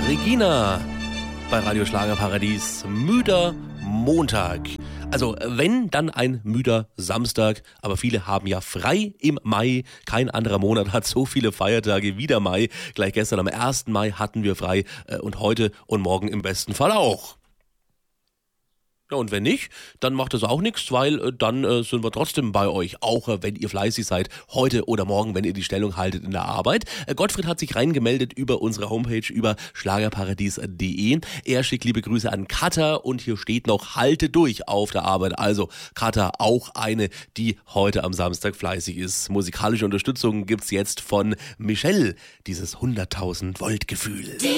Regina bei Radio Schlagerparadies. Müder Montag. Also wenn, dann ein müder Samstag. Aber viele haben ja frei im Mai. Kein anderer Monat hat so viele Feiertage wie der Mai. Gleich gestern am 1. Mai hatten wir frei und heute und morgen im besten Fall auch. Ja, und wenn nicht, dann macht das auch nichts, weil dann sind wir trotzdem bei euch, auch wenn ihr fleißig seid, heute oder morgen, wenn ihr die Stellung haltet in der Arbeit. Gottfried hat sich reingemeldet über unsere Homepage, über schlagerparadies.de. Er schickt liebe Grüße an Katha und hier steht noch, halte durch auf der Arbeit. Also Katha, auch eine, die heute am Samstag fleißig ist. Musikalische Unterstützung gibt's jetzt von Michelle, dieses 100.000 Volt Gefühl.